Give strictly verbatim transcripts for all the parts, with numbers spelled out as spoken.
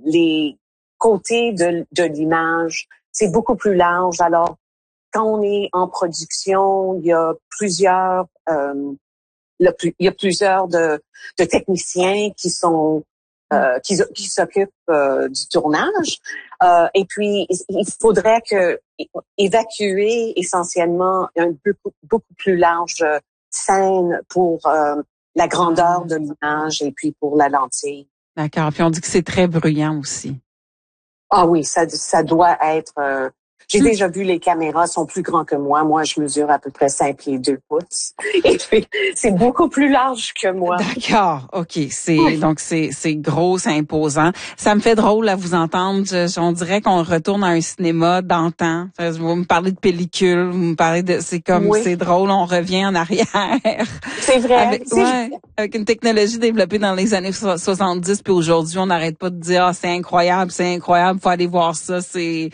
les côtés de, de l'image, c'est beaucoup plus large. Alors, quand on est en production, il y a plusieurs, euh, il y a plusieurs de, de techniciens qui sont euh, qui, qui s'occupent euh, du tournage. Euh, et puis, il faudrait que évacuer essentiellement un beaucoup, beaucoup plus large scène pour euh, la grandeur de l'image et puis pour la lentille. D'accord. Puis on dit que c'est très bruyant aussi. Ah oui, ça, ça doit être... Euh, J'ai déjà vu les caméras sont plus grands que moi. Moi, je mesure à peu près cinq pieds deux pouces. Et puis, c'est beaucoup plus large que moi. D'accord. OK. C'est, donc, c'est, c'est gros, c'est imposant. Ça me fait drôle à vous entendre. Je, on dirait qu'on retourne à un cinéma d'antan. Vous me parlez de pellicule, vous me parlez de, c'est comme, oui. C'est drôle, on revient en arrière. C'est vrai. Avec, c'est ouais, vrai. avec une technologie développée dans les années soixante-dix, puis aujourd'hui, on n'arrête pas de dire, ah, c'est incroyable, c'est incroyable, faut aller voir ça, c'est...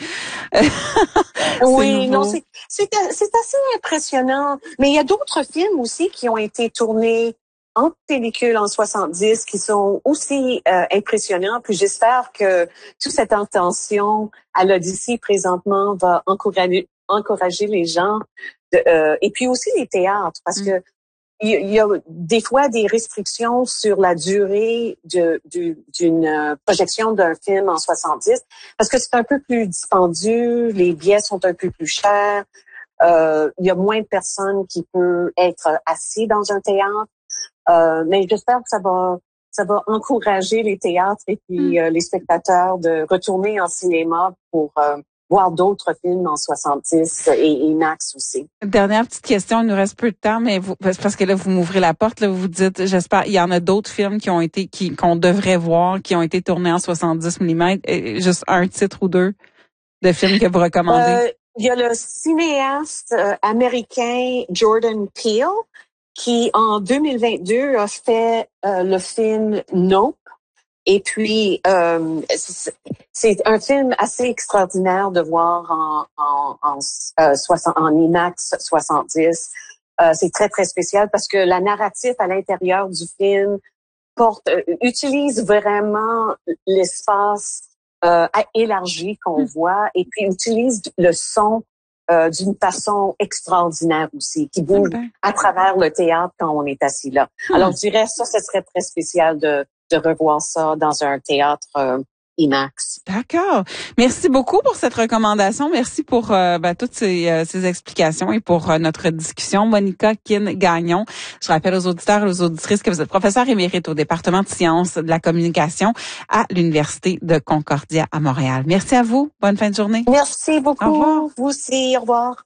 Oui, non, c'est, c'est, c'est assez impressionnant. Mais il y a d'autres films aussi qui ont été tournés en pellicule en soixante-dix qui sont aussi euh, impressionnants. Puis j'espère que toute cette attention à l'Odyssée présentement va encourager, encourager les gens. De, euh, et puis aussi les théâtres, parce que il y a des fois des restrictions sur la durée de, de, d'une projection d'un film en soixante-dix parce que c'est un peu plus dispendieux, les billets sont un peu plus chers, euh, il y a moins de personnes qui peuvent être assis dans un théâtre. Euh, mais j'espère que ça va ça va encourager les théâtres et puis euh, les spectateurs de retourner en cinéma pour euh, voir d'autres films en soixante-dix et IMAX aussi. Dernière petite question, il nous reste peu de temps, mais vous, parce que là, vous m'ouvrez la porte, là, vous vous dites, j'espère, il y en a d'autres films qui ont été, qui, qu'on devrait voir, qui ont été tournés en soixante-dix millimètres. Juste un titre ou deux de films que vous recommandez? Euh, il y a le cinéaste euh, américain Jordan Peele, qui en deux mille vingt-deux a fait euh, le film Nope. Et puis, euh, c'est un film assez extraordinaire de voir en, en, en, euh, soixante, en IMAX soixante-dix. Euh, c'est très, très spécial parce que la narrative à l'intérieur du film porte, euh, utilise vraiment l'espace euh, élargi qu'on mmh. voit et puis utilise le son euh, d'une façon extraordinaire aussi, qui bouge okay. à travers le théâtre quand on est assis là. Mmh. Alors, je dirais, ça, ce serait très spécial de de revoir ça dans un théâtre euh, IMAX. D'accord. Merci beaucoup pour cette recommandation. Merci pour euh, ben, toutes ces, euh, ces explications et pour euh, notre discussion. Monica Kin-Gagnon. Je rappelle aux auditeurs et aux auditrices que vous êtes professeure émérite au département de sciences de la communication à l'Université de Concordia à Montréal. Merci à vous. Bonne fin de journée. Merci beaucoup. Au revoir. Vous aussi. Au revoir.